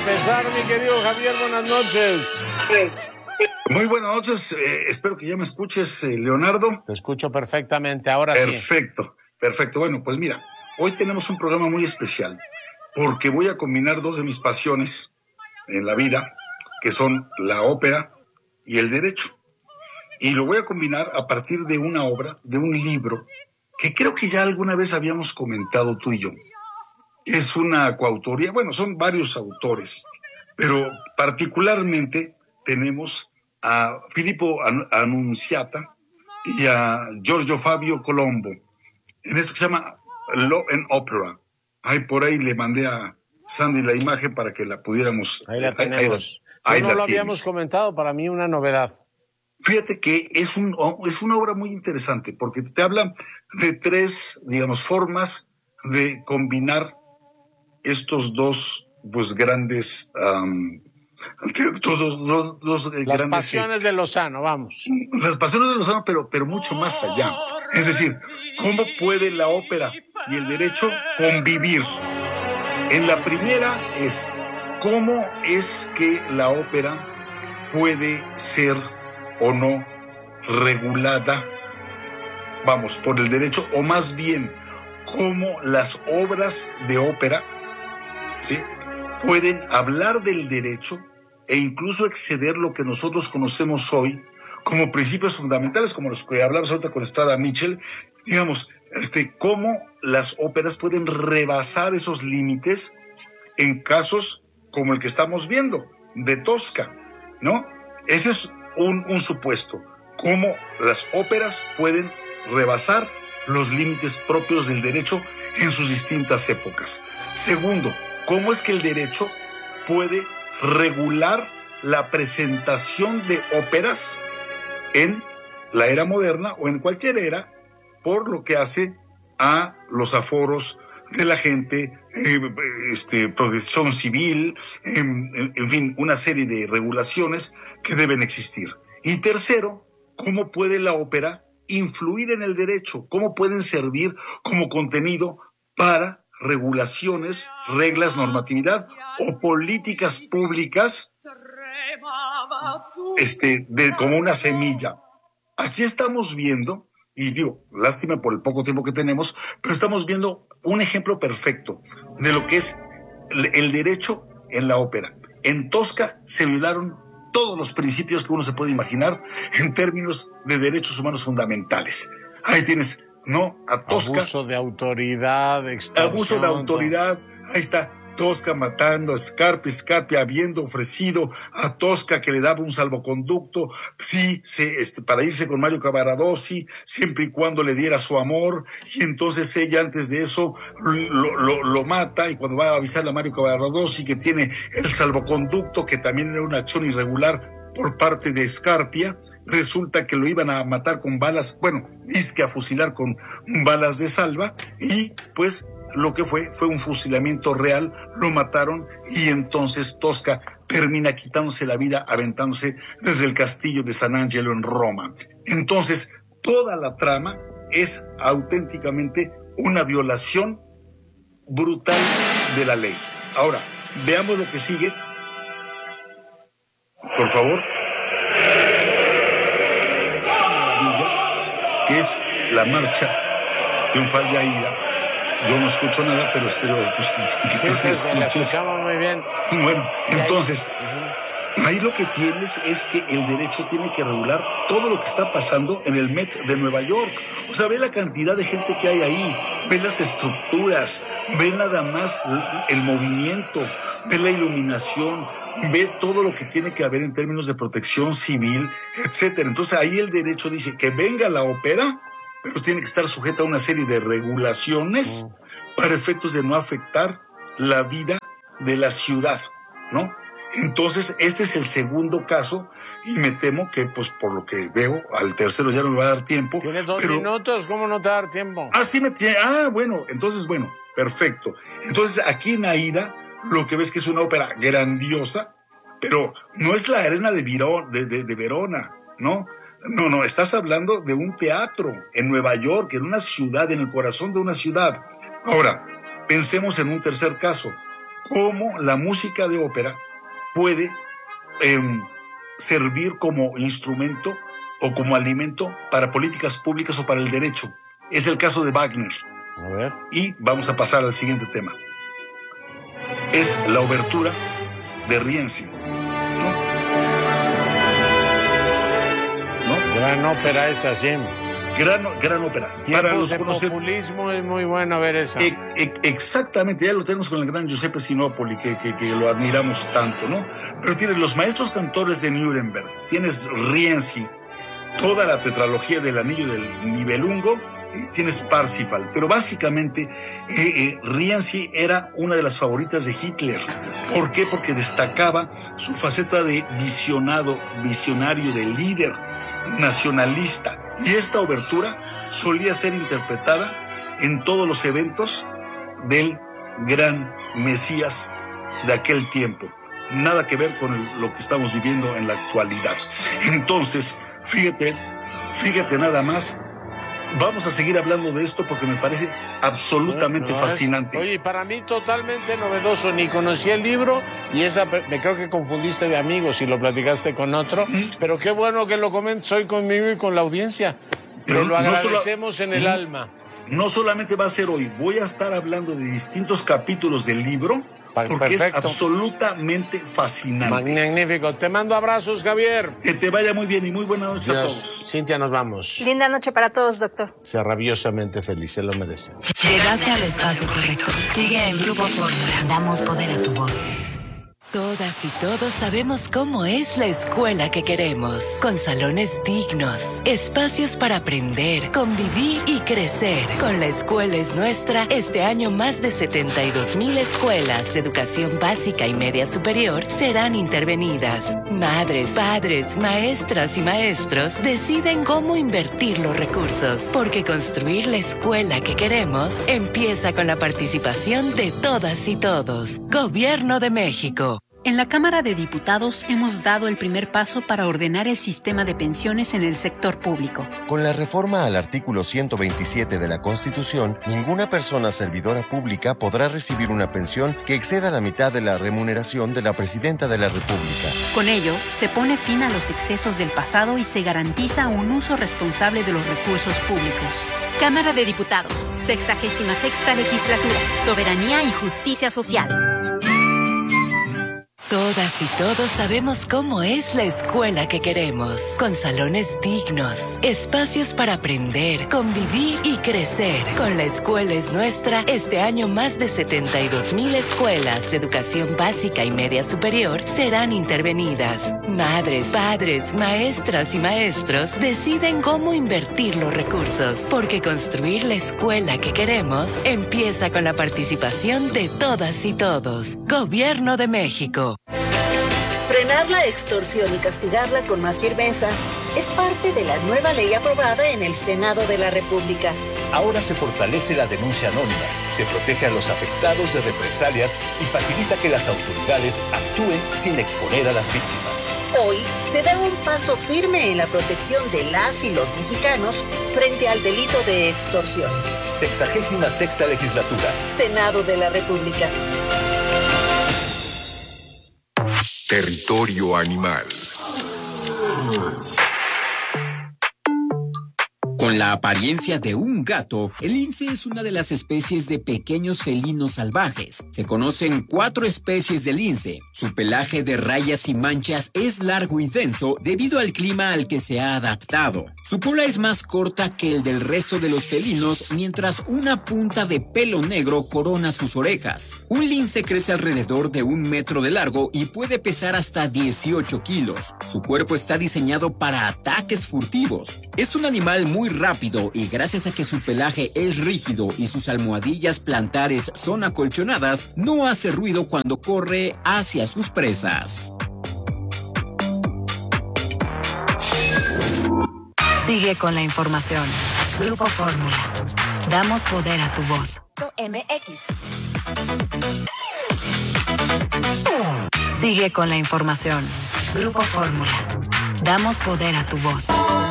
empezar, mi querido Javier, buenas noches. Muy buenas noches, espero que ya me escuches, Leonardo. Te escucho perfectamente, ahora Perfecto, sí. Perfecto. Bueno, pues mira, hoy tenemos un programa muy especial, porque voy a combinar dos de mis pasiones en la vida, que son la ópera y el derecho. Y lo voy a combinar a partir de una obra, de un libro, que creo que ya alguna vez habíamos comentado tú y yo. Es una coautoría, bueno, son varios autores, pero particularmente tenemos a Filippo Annunziata y a Giorgio Fabio Colombo, en esto que se llama Law and Opera. Por ahí le mandé a Sandy la imagen para que la pudiéramos... Ahí la tenemos. No lo habíamos comentado, para mí una novedad. Fíjate que es una obra muy interesante, porque te habla de tres, digamos, formas de combinar estos dos, pues, grandes... Las pasiones de Lozano, vamos. Las pasiones de Lozano, pero mucho más allá. Es decir, ¿cómo puede la ópera y el derecho convivir? En la primera es, ¿cómo es que la ópera puede ser o no regulada, vamos, por el derecho, o más bien, cómo las obras de ópera, ¿sí?, pueden hablar del derecho e incluso exceder lo que nosotros conocemos hoy como principios fundamentales, como los que hablamos ahorita con Estrada Mitchell, digamos, cómo las óperas pueden rebasar esos límites en casos como el que estamos viendo, de Tosca, ¿no? Ese es un supuesto, cómo las óperas pueden rebasar los límites propios del derecho en sus distintas épocas. Segundo, ¿cómo es que el derecho puede regular la presentación de óperas en la era moderna o en cualquier era, por lo que hace a los aforos de la gente, protección civil, en fin, una serie de regulaciones que deben existir? Y tercero, ¿cómo puede la ópera influir en el derecho? ¿Cómo pueden servir como contenido para regulaciones, reglas, normatividad o políticas públicas, como una semilla? Aquí estamos viendo, y digo, lástima por el poco tiempo que tenemos, pero estamos viendo un ejemplo perfecto de lo que es el derecho en la ópera. En Tosca se violaron todos los principios que uno se puede imaginar en términos de derechos humanos fundamentales. Ahí tienes, ¿no?, a Tosca. Abuso de autoridad, extorsión. Abuso de autoridad, ahí está Tosca matando a Scarpi, Scarpi habiendo ofrecido a Tosca que le daba un salvoconducto, sí, para irse con Mario Cavaradossi, siempre y cuando le diera su amor, y entonces ella antes de eso lo mata, y cuando va a avisarle a Mario Cavaradossi que tiene el salvoconducto, que también era una acción irregular por parte de Scarpia, resulta que lo iban a matar con balas, bueno, dizque a fusilar con balas de salva, y pues lo que fue un fusilamiento real, lo mataron, y entonces Tosca termina quitándose la vida aventándose desde el castillo de San Angelo en Roma. Entonces, toda la trama es auténticamente una violación brutal de la ley. Ahora, veamos lo que sigue, por favor. Maravilla, que es la marcha triunfal de Aida. Yo no escucho nada, pero espero que sí, la escuchamos muy bien. Bueno, entonces, ahí lo que tienes es que el derecho tiene que regular todo lo que está pasando en el Met de Nueva York. O sea, ve la cantidad de gente que hay ahí, ve las estructuras, ve nada más el movimiento, ve la iluminación, ve todo lo que tiene que haber en términos de protección civil, etcétera. Entonces ahí el derecho dice que venga la ópera, pero tiene que estar sujeta a una serie de regulaciones para efectos de no afectar la vida de la ciudad, ¿no? Entonces, este es el segundo caso, y me temo que, pues, por lo que veo, al tercero ya no me va a dar tiempo. ¿Tienes 2 minutos? ¿Cómo no te va a dar tiempo? Sí me tiene. Bueno, entonces, bueno, perfecto. Entonces, aquí en Aida, lo que ves que es una ópera grandiosa, pero no es la arena de Verona, ¿no? No, estás hablando de un teatro en Nueva York, en una ciudad, en el corazón de una ciudad. Ahora, pensemos en un tercer caso. cómo la música de ópera puede servir como instrumento o como alimento para políticas públicas o para el derecho. Es el caso de Wagner. A ver. Y vamos a pasar al siguiente tema. Es la obertura de Rienzi. ¿No? Gran ópera esa, sí. Gran ópera. Para los de populismo es muy bueno ver esa. Exactamente, ya lo tenemos con el gran Giuseppe Sinopoli, que lo admiramos tanto, ¿no? Pero tienes los maestros cantores de Nuremberg, tienes Rienzi, toda la tetralogía del Anillo del Nibelungo, y tienes Parsifal. Pero básicamente Rienzi era una de las favoritas de Hitler. ¿Por qué? Porque destacaba su faceta de visionario, de líder nacionalista. Y esta obertura solía ser interpretada en todos los eventos del gran Mesías de aquel tiempo. Nada que ver con lo que estamos viviendo en la actualidad. Entonces, fíjate nada más. Vamos a seguir hablando de esto porque me parece absolutamente fascinante. Oye, para mí totalmente novedoso. Ni conocí el libro y me creo que confundiste de amigos y lo platicaste con otro. Pero qué bueno que lo comentas hoy conmigo y con la audiencia. Te lo agradecemos en el alma. No solamente va a ser hoy, voy a estar hablando de distintos capítulos del libro porque perfecto. Es absolutamente fascinante. Magnífico. Te mando abrazos, Javier. Que te vaya muy bien y muy buena noche a todos. Cintia, nos vamos. Linda noche para todos, doctor. Sea rabiosamente feliz, se lo merece. Llegaste al espacio correcto. Sigue en Grupo Fórmula. Damos poder a tu voz. Todas y todos sabemos cómo es la escuela que queremos, con salones dignos, espacios para aprender, convivir y crecer. Con La Escuela es Nuestra, este año más de 72,000 escuelas de educación básica y media superior serán intervenidas. Madres, padres, maestras y maestros deciden cómo invertir los recursos, porque construir la escuela que queremos empieza con la participación de todas y todos. Gobierno de México. En la Cámara de Diputados hemos dado el primer paso para ordenar el sistema de pensiones en el sector público. Con la reforma al artículo 127 de la Constitución, ninguna persona servidora pública podrá recibir una pensión que exceda la mitad de la remuneración de la Presidenta de la República. Con ello, se pone fin a los excesos del pasado y se garantiza un uso responsable de los recursos públicos. Cámara de Diputados, 66ª Legislatura, Soberanía y Justicia Social. Todas y todos sabemos cómo es la escuela que queremos, con salones dignos, espacios para aprender, convivir y crecer. Con La Escuela es Nuestra, este año más de 72,000 escuelas de educación básica y media superior serán intervenidas. Madres, padres, maestras y maestros deciden cómo invertir los recursos, porque construir la escuela que queremos empieza con la participación de todas y todos. Gobierno de México. Frenar la extorsión y castigarla con más firmeza es parte de la nueva ley aprobada en el Senado de la República. Ahora se fortalece la denuncia anónima, se protege a los afectados de represalias y facilita que las autoridades actúen sin exponer a las víctimas. Hoy se da un paso firme en la protección de las y los mexicanos frente al delito de extorsión. 66ª Legislatura. Senado de la República. Territorio animal. Con la apariencia de un gato, el lince es una de las especies de pequeños felinos salvajes. Se conocen 4 especies de lince. Su pelaje de rayas y manchas es largo y denso debido al clima al que se ha adaptado. Su cola es más corta que el del resto de los felinos, mientras una punta de pelo negro corona sus orejas. Un lince crece alrededor de 1 metro de largo y puede pesar hasta 18 kilos. Su cuerpo está diseñado para ataques furtivos. Es un animal muy rápido y gracias a que su pelaje es rígido y sus almohadillas plantares son acolchonadas, no hace ruido cuando corre hacia sus presas. Sigue con la información. Grupo Fórmula. Damos poder a tu voz. MX. Sigue con la información. Grupo Fórmula. Damos poder a tu voz.